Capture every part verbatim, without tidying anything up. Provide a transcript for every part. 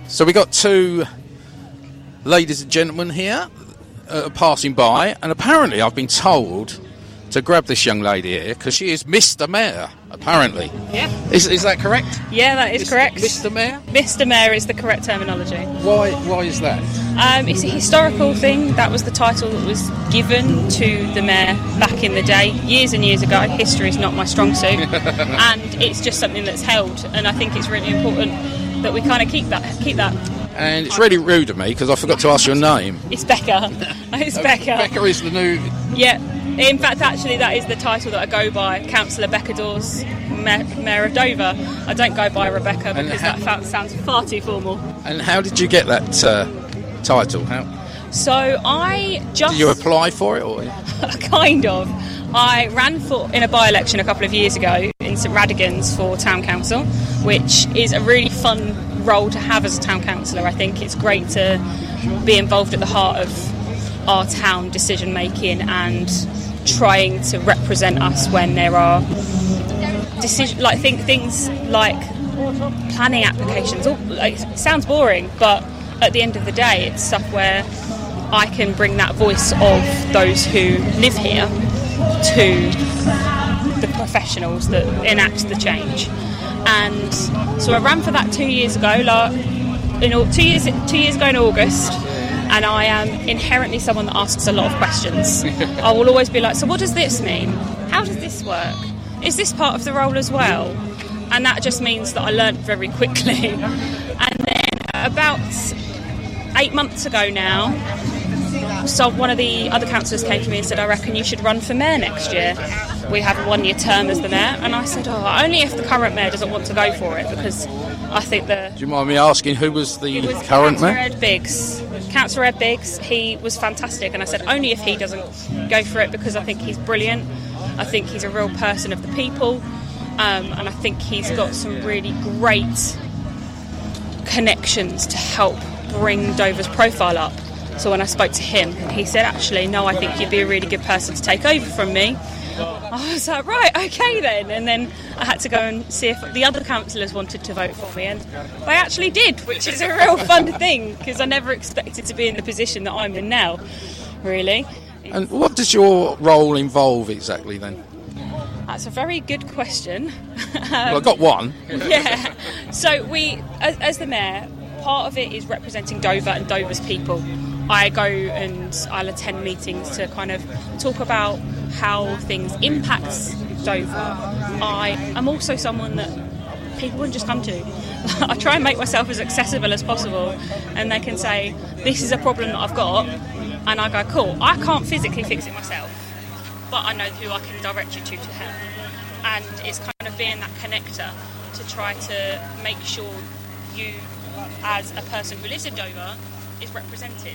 So we got two ladies and gentlemen here uh, passing by, and apparently I've been told to grab this young lady here because she is Mister Mayor, apparently. Yeah. Is, is that correct? Yeah, that is Mister correct. Mister Mayor? Mister Mayor is the correct terminology. Why Why is that? Um, it's a historical thing. That was the title that was given to the mayor back in the day, years and years ago. History is not my strong suit. And it's just something that's held. And I think it's really important that we kind of keep that. Keep that. And it's really rude of me because I forgot to ask your name. It's Becca. It's Becca. Becca is the new... Yeah. In fact, actually, that is the title that I go by, Councillor Becca Dawes, Mayor, Mayor of Dover. I don't go by Rebecca because how, that sounds far too formal. And how did you get that uh, title? How? So I just... Did you apply for it? Or? Kind of. I ran for in a by-election a couple of years ago in St Radigan's for Town Council, which is a really fun role to have as a Town Councillor. I think it's great to be involved at the heart of our town decision-making and trying to represent us when there are decision like think things like planning applications. Oh, like, it sounds boring, but at the end of the day, it's stuff where I can bring that voice of those who live here to the professionals that enact the change. And so I ran for that two years ago, like in two years two years ago in August. And I am inherently someone that asks a lot of questions. I will always be like, so what does this mean? How does this work? Is this part of the role as well? And that just means that I learnt very quickly. And then about eight months ago now, so one of the other councillors came to me and said, I reckon you should run for mayor next year. We have a one-year term as the mayor. And I said, oh, only if the current mayor doesn't want to go for it, because I think the... Do you mind me asking who was the was current Councillor mayor? Ed Biggs. Councillor Ed Biggs, he was fantastic, and I said only if he doesn't go for it, because I think he's brilliant. I think he's a real person of the people, um, and I think he's got some really great connections to help bring Dover's profile up. So when I spoke to him, he said, actually, no, I think you'd be a really good person to take over from me. I was like, right, okay then. And then I had to go and see if the other councillors wanted to vote for me, and they actually did, which is a real fun thing, because I never expected to be in the position that I'm in now, really. And what does your role involve exactly then? That's a very good question. um, Well, I got one. Yeah. So we, as, as the mayor, part of it is representing Dover and Dover's people. I go and I'll attend meetings to kind of talk about how things impact Dover. I am also someone that people wouldn't just come to. I try and make myself as accessible as possible, and they can say, this is a problem that I've got, and I go, cool, I can't physically fix it myself, but I know who I can direct you to to help. And it's kind of being that connector to try to make sure you, as a person who lives in Dover, is represented.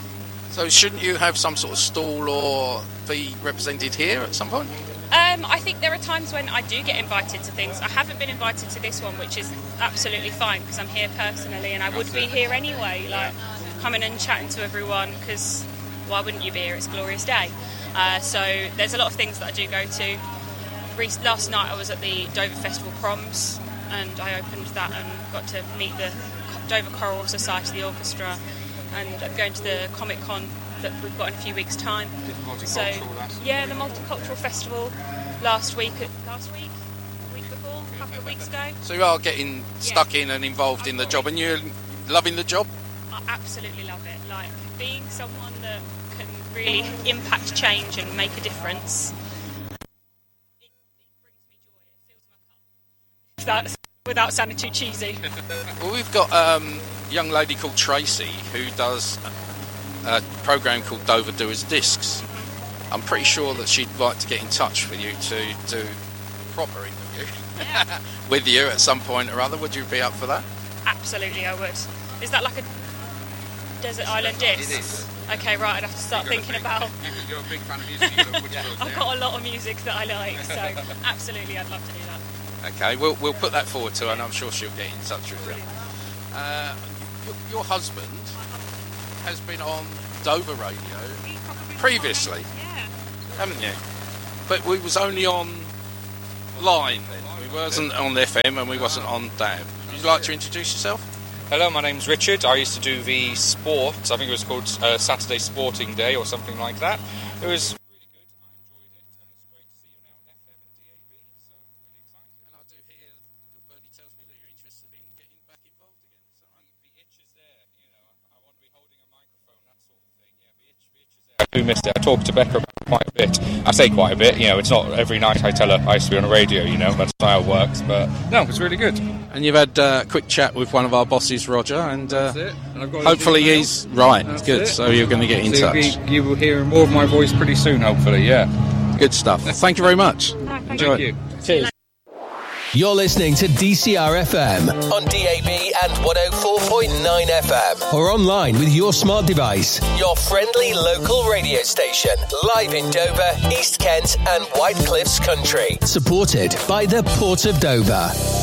So shouldn't you have some sort of stall or be represented here at some point? Um, I think there are times when I do get invited to things. I haven't been invited to this one, which is absolutely fine, because I'm here personally, and I would be here anyway, like coming and chatting to everyone, because why wouldn't you be here? It's a glorious day. Uh, so there's a lot of things that I do go to. Re- last night I was at the Dover Festival Proms, and I opened that and got to meet the Dover Choral Society, the orchestra, and I'm going to the Comic Con that we've got in a few weeks' time. So yeah, the Multicultural Festival last week, last week, week before, a couple of weeks ago. So you are getting stuck in and involved in the job, and you're loving the job? I absolutely love it. Like, being someone that can really impact change and make a difference, it, it brings me joy. It fills my cup. That's without sounding too cheesy. Well, we've got um, a young lady called Tracy who does a program called Dover Doers Discs. I'm pretty sure that she'd like to get in touch with you to do a proper interview Yeah. with you at some point or other. Would you be up for that? Absolutely, I would. Is that like a desert island disc? It is. Okay, right, I'd have to start thinking about... You're a big fan of music, you know, which Yeah, goes I've there. got a lot of music that I like, so absolutely I'd love to do that. Okay, we'll we'll put that forward to her, and I'm sure she'll get in touch with you. Uh, your, your husband has been on Dover Radio previously, Yeah. haven't you? But we was only on line then. We wasn't on F M and we wasn't on D A B. Would you like to introduce yourself? Hello, my name's Richard. I used to do the sport. I think it was called uh, Saturday Sporting Day or something like that. It was really good. I enjoyed it. And it's great to see you now on F M and D A B. So really exciting. And I do hear your birdie tells me that you're interested in getting back involved again. Is that right? The, the itch is there. You know, I, I want to be holding a microphone, that sort of thing. Yeah, the itch, the itch is there. I do miss it. I talk to Becca about it quite a bit. I say quite a bit. You know, it's not every night I tell her I used to be on the radio, you know. That's how it works. But no, it's really good. And you've had uh, a quick chat with one of our bosses, Roger, and, uh, That's it. And I've got hopefully his he's right. That's Good. it. So you're going to get in So touch. you'll be- you will hear more of my voice pretty soon, hopefully, yeah. Good stuff. Thank you very much. Enjoy Thank it. you. Cheers. You're listening to D C R F M on D A B and one oh four point nine F M or online with your smart device. Your friendly local radio station, live in Dover, East Kent and White Cliffs Country. Supported by the Port of Dover.